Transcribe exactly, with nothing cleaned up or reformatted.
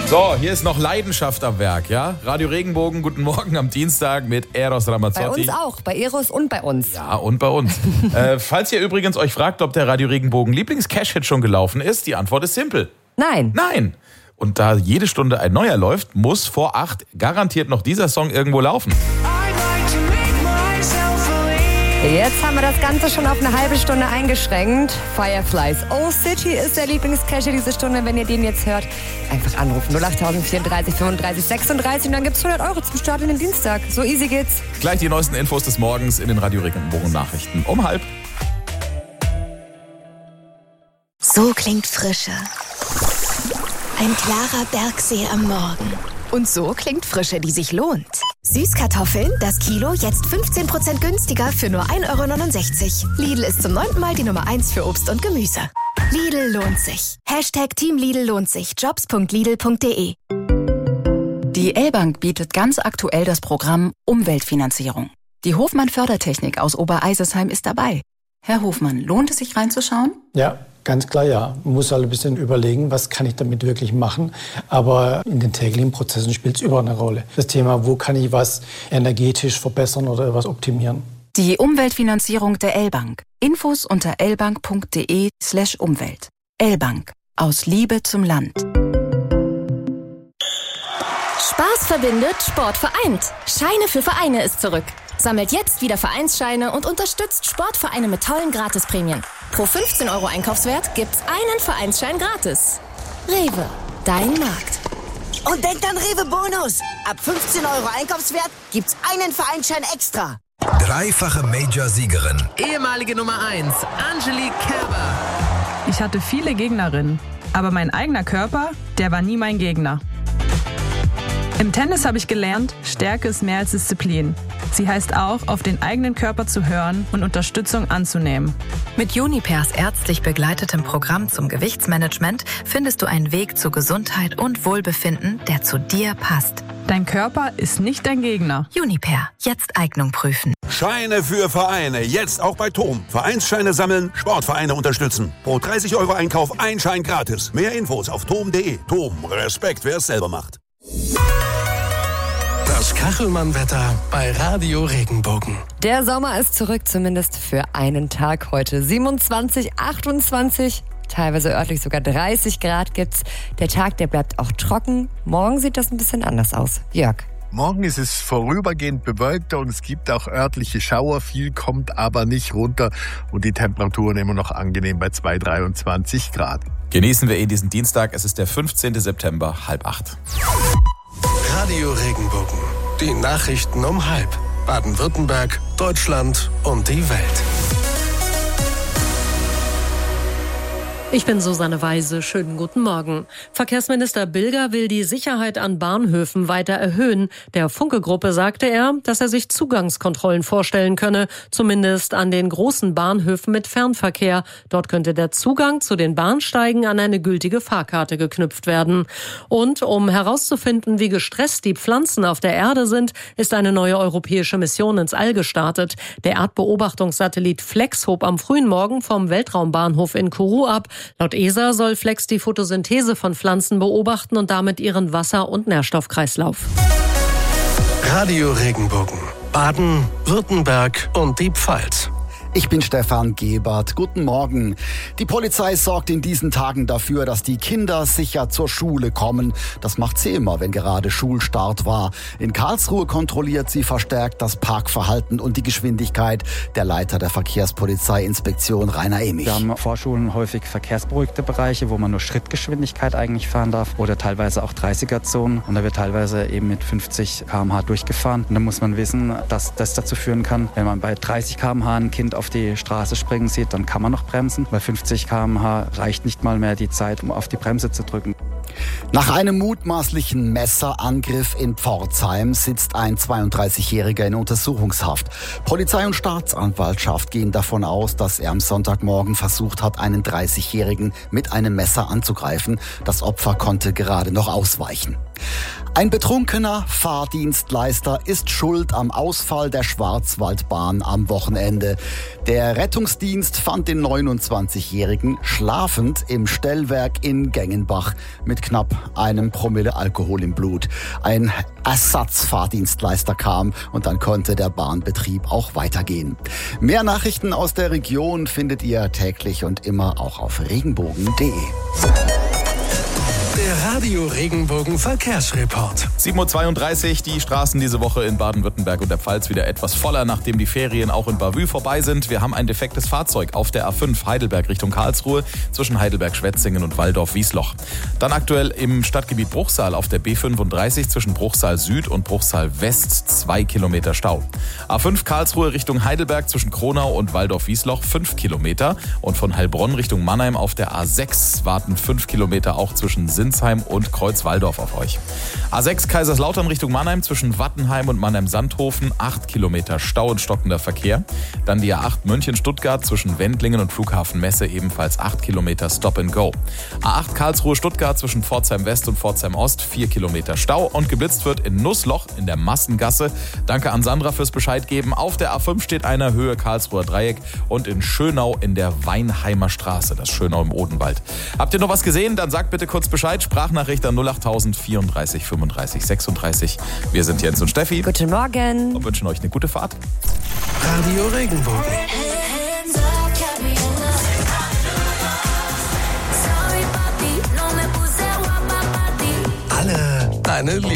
So, hier ist noch Leidenschaft am Werk, ja? Radio Regenbogen, guten Morgen am Dienstag mit Eros Ramazzotti. Bei uns auch, bei Eros und bei uns. Ja, und bei uns. äh, falls ihr übrigens euch fragt, ob der Radio Regenbogen Lieblings-Cash-Hit schon gelaufen ist, die Antwort ist simpel. Nein. Nein. Und da jede Stunde ein neuer läuft, muss vor acht garantiert noch dieser Song irgendwo laufen. Jetzt haben wir das Ganze schon auf eine halbe Stunde eingeschränkt. Fireflies Old City ist der Lieblingscacher diese Stunde. Wenn ihr den jetzt hört, einfach anrufen. null acht vierunddreißig fünfunddreißig sechsunddreißig und dann gibt's hundert Euro zum Start in den Dienstag. So easy geht's. Gleich die neuesten Infos des Morgens in den Radio Regenbogen Nachrichten um halb. So klingt Frische. Ein klarer Bergsee am Morgen. Und so klingt Frische, die sich lohnt. Süßkartoffeln, das Kilo jetzt fünfzehn Prozent günstiger für nur ein Euro neunundsechzig. Lidl ist zum neunten Mal die Nummer eins für Obst und Gemüse. Lidl lohnt sich. Hashtag Team Lidl lohnt sich. jobs punkt lidl punkt de. Die L-Bank bietet ganz aktuell das Programm Umweltfinanzierung. Die Hofmann Fördertechnik aus Obereisesheim ist dabei. Herr Hofmann, lohnt es sich reinzuschauen? Ja, ganz klar ja. Man muss halt ein bisschen überlegen, was kann ich damit wirklich machen. Aber in den täglichen Prozessen spielt es überall eine Rolle. Das Thema, wo kann ich was energetisch verbessern oder was optimieren. Die Umweltfinanzierung der L-Bank. Infos unter lbank punkt de slash Umwelt. L-Bank. Aus Liebe zum Land. Spaß verbindet, Sport vereint. Scheine für Vereine ist zurück. Sammelt jetzt wieder Vereinsscheine und unterstützt Sportvereine mit tollen Gratisprämien. Pro fünfzehn Euro Einkaufswert gibt's einen Vereinsschein gratis. Rewe, dein Markt. Und denkt an Rewe Bonus. Ab fünfzehn Euro Einkaufswert gibt's einen Vereinsschein extra. Dreifache Major-Siegerin. Ehemalige Nummer eins, Angelique Kerber. Ich hatte viele Gegnerinnen, aber mein eigener Körper, der war nie mein Gegner. Im Tennis habe ich gelernt, Stärke ist mehr als Disziplin. Sie heißt auch, auf den eigenen Körper zu hören und Unterstützung anzunehmen. Mit Unipairs ärztlich begleitetem Programm zum Gewichtsmanagement findest du einen Weg zu Gesundheit und Wohlbefinden, der zu dir passt. Dein Körper ist nicht dein Gegner. Unipair, jetzt Eignung prüfen. Scheine für Vereine, jetzt auch bei T O M. Vereinsscheine sammeln, Sportvereine unterstützen. Pro dreißig Euro Einkauf ein Schein gratis. Mehr Infos auf tom punkt de. T O M, Respekt, wer es selber macht. Das Kachelmann-Wetter bei Radio Regenbogen. Der Sommer ist zurück, zumindest für einen Tag heute. siebenundzwanzig, achtundzwanzig, teilweise örtlich sogar dreißig Grad gibt's. Der Tag, der bleibt auch trocken. Morgen sieht das ein bisschen anders aus. Jörg. Morgen ist es vorübergehend bewölkter und es gibt auch örtliche Schauer. Viel kommt aber nicht runter und die Temperaturen immer noch angenehm bei zwei, dreiundzwanzig Grad. Genießen wir eh diesen Dienstag. Es ist der fünfzehnten September, halb acht. Radio Regenbogen. Die Nachrichten um halb. Baden-Württemberg, Deutschland und die Welt. Ich bin Susanne Weise. Schönen guten Morgen. Verkehrsminister Bilger will die Sicherheit an Bahnhöfen weiter erhöhen. Der Funke-Gruppe sagte er, dass er sich Zugangskontrollen vorstellen könne, zumindest an den großen Bahnhöfen mit Fernverkehr. Dort könnte der Zugang zu den Bahnsteigen an eine gültige Fahrkarte geknüpft werden. Und um herauszufinden, wie gestresst die Pflanzen auf der Erde sind, ist eine neue europäische Mission ins All gestartet. Der Erdbeobachtungssatellit Flex hob am frühen Morgen vom Weltraumbahnhof in Kourou ab. Laut E S A soll Flex die Photosynthese von Pflanzen beobachten und damit ihren Wasser- und Nährstoffkreislauf. Radio Regenbogen. Baden, Württemberg und die Pfalz. Ich bin Stefan Gebert. Guten Morgen. Die Polizei sorgt in diesen Tagen dafür, dass die Kinder sicher zur Schule kommen. Das macht sie immer, wenn gerade Schulstart war. In Karlsruhe kontrolliert sie verstärkt das Parkverhalten und die Geschwindigkeit. Der Leiter der Verkehrspolizeiinspektion, Rainer Emich. Wir haben vor Schulen häufig verkehrsberuhigte Bereiche, wo man nur Schrittgeschwindigkeit eigentlich fahren darf oder teilweise auch dreißiger-Zonen. Und da wird teilweise eben mit fünfzig Kilometer pro Stunde durchgefahren. Und da muss man wissen, dass das dazu führen kann, wenn man bei dreißig Kilometer pro Stunde ein Kind auf die Straße springen sieht, dann kann man noch bremsen. Bei fünfzig Kilometer pro Stunde reicht nicht mal mehr die Zeit, um auf die Bremse zu drücken. Nach einem mutmaßlichen Messerangriff in Pforzheim sitzt ein zweiunddreißigjähriger in Untersuchungshaft. Polizei und Staatsanwaltschaft gehen davon aus, dass er am Sonntagmorgen versucht hat, einen dreißigjährigen mit einem Messer anzugreifen. Das Opfer konnte gerade noch ausweichen. Ein betrunkener Fahrdienstleister ist schuld am Ausfall der Schwarzwaldbahn am Wochenende. Der Rettungsdienst fand den neunundzwanzigjährigen schlafend im Stellwerk in Gengenbach mit knapp einem Promille Alkohol im Blut. Ein Ersatzfahrdienstleister kam und dann konnte der Bahnbetrieb auch weitergehen. Mehr Nachrichten aus der Region findet ihr täglich und immer auch auf regenbogen punkt de. Der Radio Regenbogen Verkehrsreport. sieben Uhr zweiunddreißig, die Straßen diese Woche in Baden-Württemberg und der Pfalz wieder etwas voller, nachdem die Ferien auch in Bavü vorbei sind. Wir haben ein defektes Fahrzeug auf der A fünf Heidelberg Richtung Karlsruhe zwischen Heidelberg-Schwetzingen und Walldorf-Wiesloch. Dann aktuell im Stadtgebiet Bruchsal auf der B fünfunddreißig zwischen Bruchsal Süd und Bruchsal West zwei Kilometer Stau. A fünf Karlsruhe Richtung Heidelberg zwischen Kronau und Walldorf-Wiesloch fünf Kilometer und von Heilbronn Richtung Mannheim auf der A sechs warten fünf Kilometer auch zwischen Sinsheim und Kreuzwaldorf auf euch. A sechs Kaiserslautern Richtung Mannheim zwischen Wattenheim und Mannheim-Sandhofen acht Kilometer Stau und stockender Verkehr. Dann die A acht München-Stuttgart zwischen Wendlingen und Flughafen Messe ebenfalls acht Kilometer Stop and Go. A acht Karlsruhe-Stuttgart zwischen Pforzheim West und Pforzheim Ost vier Kilometer Stau und geblitzt wird in Nussloch in der Massengasse. Danke an Sandra fürs Bescheid geben. Auf der A fünf steht einer Höhe Karlsruher Dreieck und in Schönau in der Weinheimer Straße, das Schönau im Odenwald. Habt ihr noch was gesehen? Dann sagt bitte kurz Bescheid. Sprachnachricht an null acht vierunddreißig fünfunddreißig sechsunddreißig. Wir sind Jens und Steffi. Guten Morgen. Und wünschen euch eine gute Fahrt. Radio Regenbogen. Alle deine Liebe.